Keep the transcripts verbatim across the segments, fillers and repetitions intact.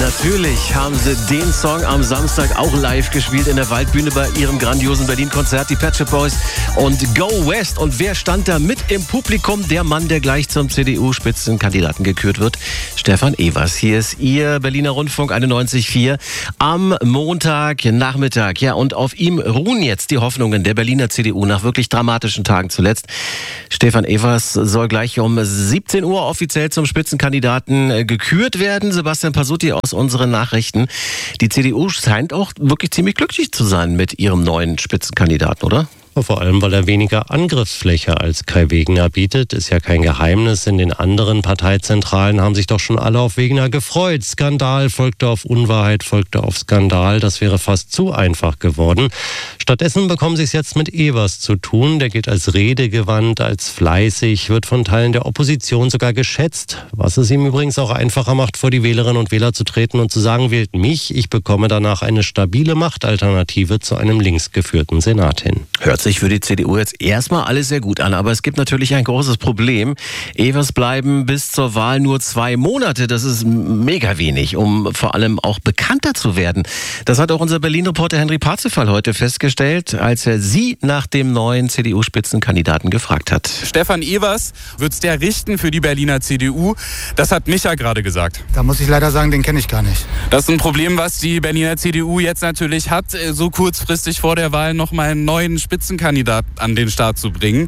Natürlich haben sie den Song am Samstag auch live gespielt in der Waldbühne bei ihrem grandiosen Berlin-Konzert, die Pet Shop Boys und Go West. Und wer stand da mit im Publikum? Der Mann, der gleich zum C D U-Spitzenkandidaten gekürt wird, Stefan Evers. Hier ist Ihr Berliner Rundfunk einundneunzig Komma vier am Montagnachmittag. Ja, und auf ihm ruhen jetzt die Hoffnungen der Berliner C D U nach wirklich dramatischen Tagen zuletzt. Stefan Evers soll gleich um siebzehn Uhr offiziell zum Spitzenkandidaten gekürt werden. Sebastian Pasutti aus unseren Nachrichten. Die C D U scheint auch wirklich ziemlich glücklich zu sein mit ihrem neuen Spitzenkandidaten, oder? Vor allem, weil er weniger Angriffsfläche als Kai Wegener bietet. Ist ja kein Geheimnis. In den anderen Parteizentralen haben sich doch schon alle auf Wegener gefreut. Skandal folgte auf Unwahrheit, folgte auf Skandal. Das wäre fast zu einfach geworden. Stattdessen bekommen sie es jetzt mit Evers zu tun. Der gilt als redegewandt, als fleißig, wird von Teilen der Opposition sogar geschätzt. Was es ihm übrigens auch einfacher macht, vor die Wählerinnen und Wähler zu treten und zu sagen, wählt mich. Ich bekomme danach eine stabile Machtalternative zu einem linksgeführten Senat hin. Hört sich für die C D U jetzt erstmal alles sehr gut an, aber es gibt natürlich ein großes Problem. Evers bleiben bis zur Wahl nur zwei Monate. Das ist mega wenig, um vor allem auch bekannter zu werden. Das hat auch unser Berlin-Reporter Henry Parzefall heute festgestellt, als er Sie nach dem neuen C D U-Spitzenkandidaten gefragt hat. Stefan Evers wird's der richten für die Berliner C D U. Das hat Micha gerade gesagt. Da muss ich leider sagen, den kenne ich gar nicht. Das ist ein Problem, was die Berliner C D U jetzt natürlich hat, so kurzfristig vor der Wahl noch mal einen neuen Spitzenkandidat an den Start zu bringen.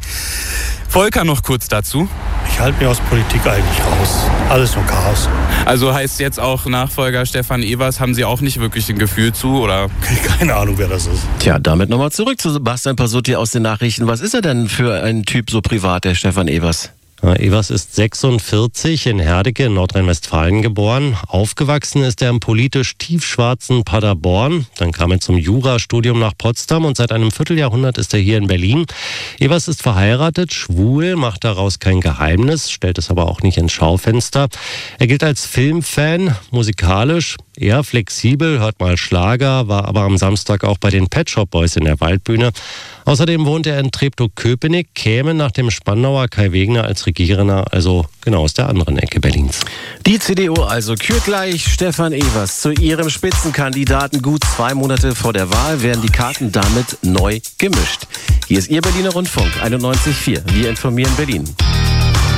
Volker noch kurz dazu. Ich halte mich aus Politik eigentlich raus. Alles nur Chaos. Also heißt jetzt auch Nachfolger Stefan Evers, haben Sie auch nicht wirklich ein Gefühl zu, oder? Keine Ahnung, wer das ist. Tja, damit nochmal zurück zu Sebastian Pasutti aus den Nachrichten. Was ist er denn für ein Typ so privat, der Stefan Evers? Evers ist sechsundvierzig, in Herdecke in Nordrhein-Westfalen geboren. Aufgewachsen ist er im politisch tiefschwarzen Paderborn. Dann kam er zum Jurastudium nach Potsdam und seit einem Vierteljahrhundert ist er hier in Berlin. Evers ist verheiratet, schwul, macht daraus kein Geheimnis, stellt es aber auch nicht ins Schaufenster. Er gilt als Filmfan, musikalisch eher flexibel, hört mal Schlager, war aber am Samstag auch bei den Pet Shop Boys in der Waldbühne. Außerdem wohnt er in Treptow-Köpenick, käme nach dem Spandauer Kai Wegener als Regierender, also genau aus der anderen Ecke Berlins. Die C D U also kürt gleich Stefan Evers zu ihrem Spitzenkandidaten. Gut zwei Monate vor der Wahl werden die Karten damit neu gemischt. Hier ist Ihr Berliner Rundfunk einundneunzig Komma vier. Wir informieren Berlin.